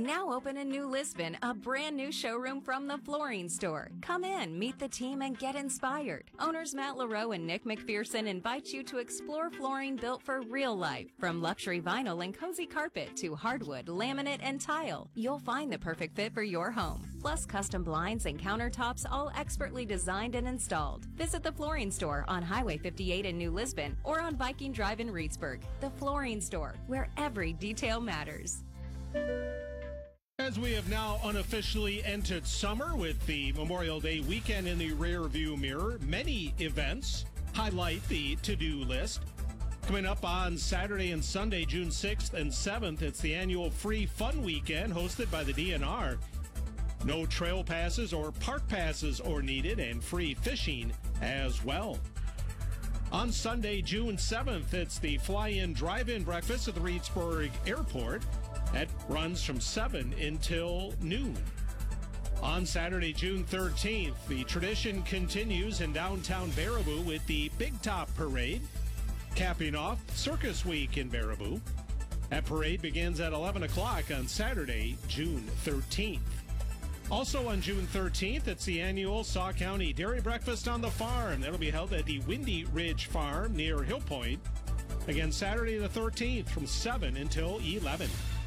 Now open in New Lisbon, a brand new showroom from the Flooring Store. Come in, meet the team, and get inspired. Owners Matt LaRoe and Nick McPherson invite you to explore flooring built for real life. From luxury vinyl and cozy carpet to hardwood, laminate, and tile, you'll find the perfect fit for your home. Plus custom blinds and countertops, all expertly designed and installed. Visit the Flooring Store on Highway 58 in New Lisbon or on Viking Drive in Reedsburg. The Flooring Store, where every detail matters. As we have now unofficially entered summer with the Memorial Day weekend in the rearview mirror, many events highlight the to-do list. Coming up on Saturday and Sunday, June 6th and 7th, it's the annual Free Fun Weekend hosted by the DNR. No trail passes or park passes are needed, and free fishing as well. On Sunday, June 7th, it's the Fly-In Drive-In Breakfast at the Reedsburg Airport. That runs from 7 until noon. On Saturday, June 13th, the tradition continues in downtown Baraboo with the Big Top Parade, capping off Circus Week in Baraboo. That parade begins at 11 o'clock on Saturday, June 13th. Also on June 13th, it's the annual Saw County Dairy Breakfast on the Farm. That'll be held at the Windy Ridge Farm near Hill Point. Again, Saturday the 13th from 7 until 11.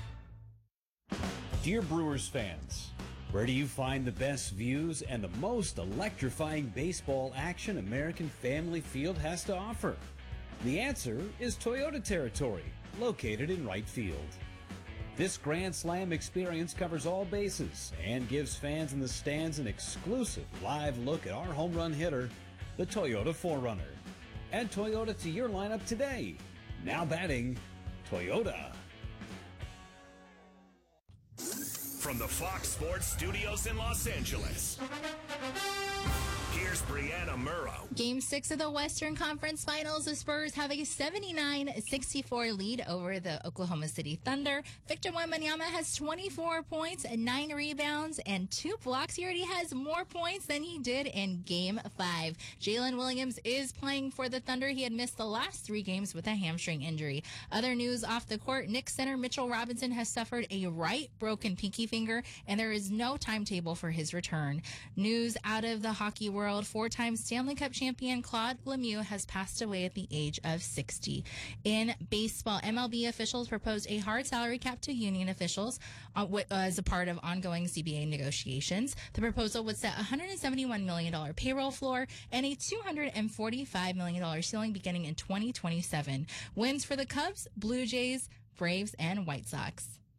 Dear Brewers fans, where do you find the best views and the most electrifying baseball action American Family Field has to offer? The answer is Toyota Territory, located in right field. This Grand Slam experience covers all bases and gives fans in the stands an exclusive live look at our home run hitter, the Toyota 4Runner. Add Toyota to your lineup today. Now batting, Toyota. From the Fox Sports Studios in Los Angeles, here's Brianna Murrow. Game 6 of the Western Conference Finals, the Spurs have a 79-64 lead over the Oklahoma City Thunder. Victor Wembanyama has 24 points, 9 rebounds, and 2 blocks. He already has more points than he did in Game 5. Jalen Williams is playing for the Thunder. He had missed the last 3 games with a hamstring injury. Other news off the court, Knicks center Mitchell Robinson has suffered a right broken pinky finger, and there is no timetable for his return. News out of the hockey world, 4-time Stanley Cup champion Claude Lemieux has passed away at the age of 60. In baseball, MLB officials proposed a hard salary cap to union officials as a part of ongoing CBA negotiations. The proposal would set a $171 million payroll floor and a $245 million ceiling beginning in 2027. Wins for the Cubs, Blue Jays, Braves, and White Sox.